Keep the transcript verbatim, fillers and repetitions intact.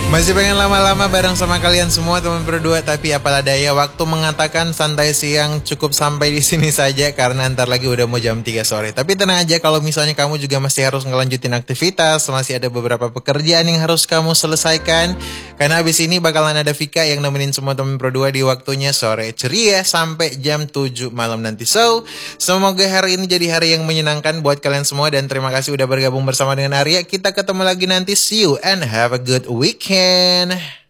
Masih pengen lama-lama bareng sama kalian semua teman berdua, tapi apalah daya, waktu mengatakan santai siang cukup sampai di sini saja karena ntar lagi udah mau jam tiga sore. Tapi tenang aja, kalau misalnya kamu juga masih harus ngelanjutin aktivitas, masih ada beberapa pekerjaan yang harus kamu selesaikan. Karena habis ini bakalan ada Vika yang nemenin semua teman berdua di waktunya sore ceria sampai jam tujuh malam nanti. So, semoga hari ini jadi hari yang menyenangkan buat kalian semua dan terima kasih udah bergabung bersama dengan Arya. Kita ketemu lagi nanti, see you and have a good weekend.